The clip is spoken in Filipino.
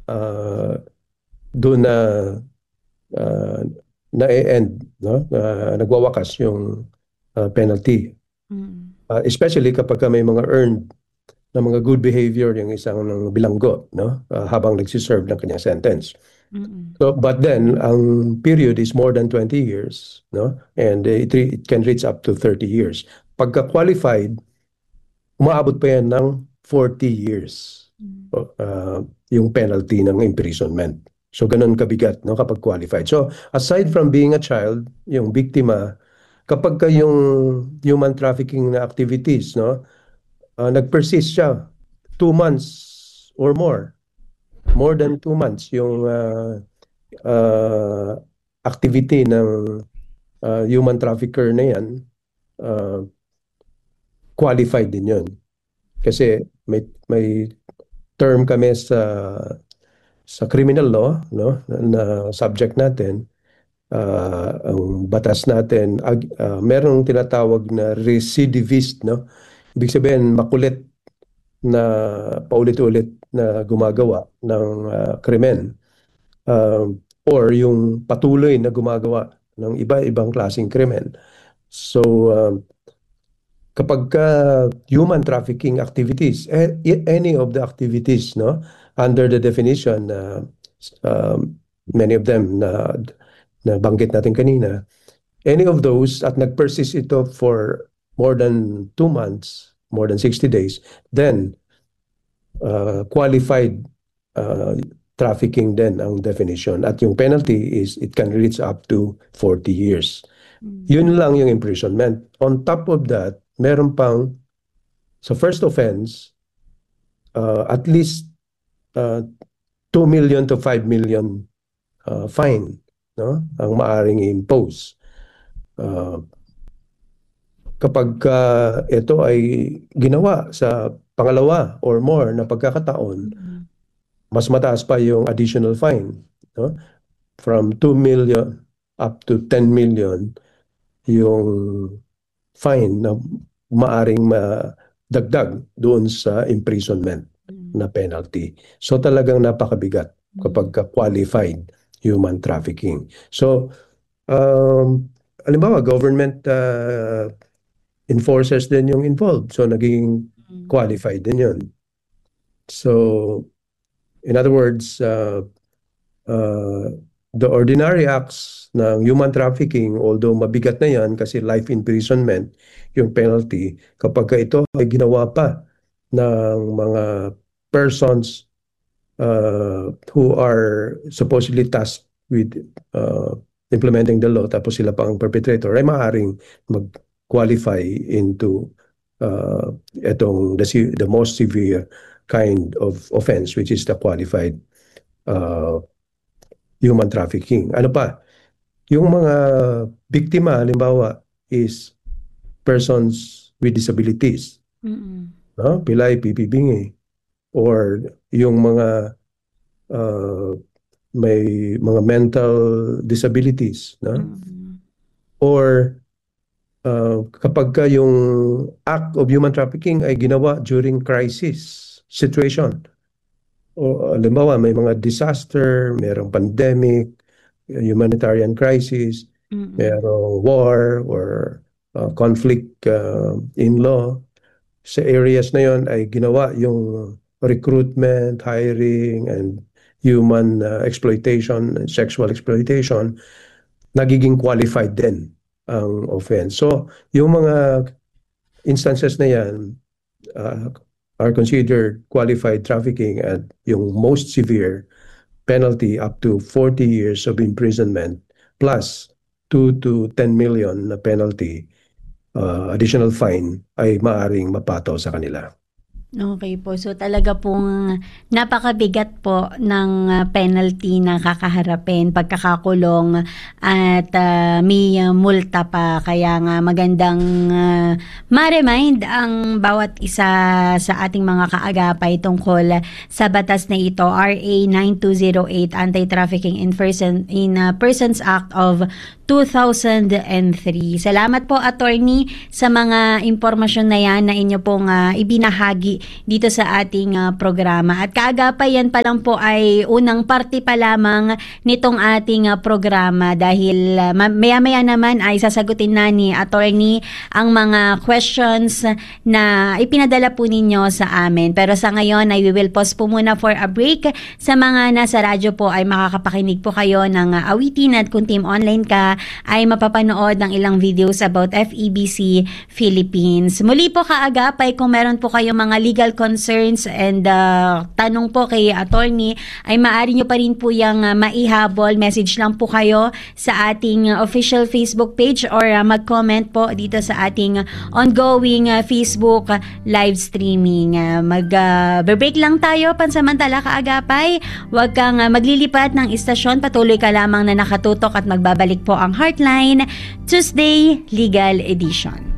uh, doon uh, na-end, no? Nagwawakas yung penalty. Mm. Especially kapag may mga earned na mga good behavior yung isang bilanggo, no? Habang nagsiserve ng kanyang sentence. Mm. So, but then, ang period is more than 20 years, no? And it can reach up to 30 years. Pagka-qualified, umaabot pa yan ng 40 years. Mm. Yung penalty ng imprisonment. So, ganun kabigat, no, kapag qualified. So, aside from being a child, yung biktima, kapag yung human trafficking na activities, no, nag-persist siya 2 months or more than 2 months, yung uh, activity ng human trafficker na yan, uh, qualified din yun. Kasi may term kami sa criminal law, no, na subject natin, ang batas natin, merong tinatawag na recidivist, no? Ibig sabihin, makulit na paulit-ulit na gumagawa ng krimen, or yung patuloy na gumagawa ng iba-ibang klaseng krimen. So, kapag human trafficking activities, any of the activities, no, under the definition, many of them na banggit natin kanina, any of those at nag-persist ito for more than 2 months, more than 60 days, then qualified uh, trafficking din ang definition. At yung penalty is it can reach up to 40 years. Yun lang yung imprisonment. On top of that, meron pang sa first offense, at least uh, 2 million to 5 million fine, no, ang maaring impose. Kapag ito ay ginawa sa pangalawa or more na pagkakataon, mas mataas pa yung additional fine, no? From 2 million up to 10 million yung fine na maaring madagdag doon sa imprisonment na penalty. So talagang napakabigat kapag qualified human trafficking. So, halimbawa, government enforcers din yung involved. So, naging qualified din yun. So, in other words, the ordinary acts ng human trafficking, although mabigat na yan kasi life imprisonment yung penalty, kapag ito ay ginawa pa ng mga persons who are supposedly tasked with implementing the law, tapos sila pa ang perpetrator, ay maaaring mag-qualify into the most severe kind of offense, which is the qualified human trafficking. Ano pa? Yung mga biktima, halimbawa, is persons with disabilities. No? Pilay, pipibingi. Or yung mga may mga mental disabilities. No? Or kapag yung act of human trafficking ay ginawa during crisis situation. O halimbawa, may mga disaster, mayroong pandemic, humanitarian crisis, mayroong war or conflict in law. Sa areas na yon ay ginawa yung recruitment, hiring, and human exploitation, and sexual exploitation, nagiging qualified din ang offense. So, yung mga instances na yan are considered qualified trafficking at yung most severe penalty up to 40 years of imprisonment plus 2 to 10 million na penalty, additional fine, ay maaring mapato sa kanila. Okay po. So talaga pong napakabigat po ng penalty na kakaharapin, pagkakakulong at may multa pa. Kaya nga magandang ma-remind ang bawat isa sa ating mga kaagapay tungkol sa batas na ito, RA 9208, Anti-Trafficking in Persons Act of 2003. Salamat po, Attorney, sa mga impormasyon na yan na inyo pong ibinahagi dito sa ating programa. At kaagapay yan pa lang po ay unang parte pa lamang nitong ating programa dahil maya-maya naman ay sasagutin na ni Attorney ang mga questions na ipinadala po ninyo sa amin. Pero sa ngayon ay we will pause po muna for a break. Sa mga nasa radyo po ay makakapakinig po kayo ng awitin at kung team online ka ay mapapanood ng ilang videos about FEBC Philippines. Muli po kaagapay kung meron po kayong mga legal concerns and tanong po kay attorney ay maaari nyo pa rin po yung maihabol. Message lang po kayo sa ating official Facebook page or mag-comment po dito sa ating ongoing Facebook live streaming. Mag-break lang tayo pansamantala kaagapay. Huwag kang maglilipat ng istasyon. Patuloy ka lamang na nakatutok at magbabalik po ang Heartline Tuesday Legal Edition.